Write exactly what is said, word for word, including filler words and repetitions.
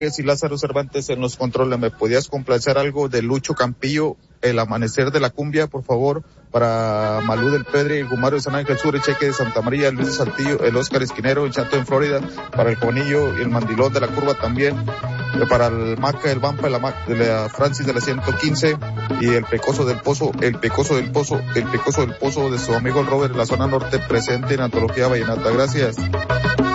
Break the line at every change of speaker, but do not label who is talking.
y Lázaro Cervantes en los controles. ¿Me podías complacer algo de Lucho Campillo, El Amanecer de la Cumbia, por favor? Para Malú del Pedre, el Gumario de San Ángel Sur, el Cheque de Santa María, el Luis de Saltillo, el Oscar Esquinero, el Chato en Florida, para el Juanillo y el Mandilón de la Curva también, para el Maca, el Vampa, la, Maca, de la Francis de la ciento quince y el Pecoso del Pozo, el Pecoso del Pozo, el Pecoso del Pozo de su amigo el Robert de la zona norte presente en Antología Vallenata. Gracias.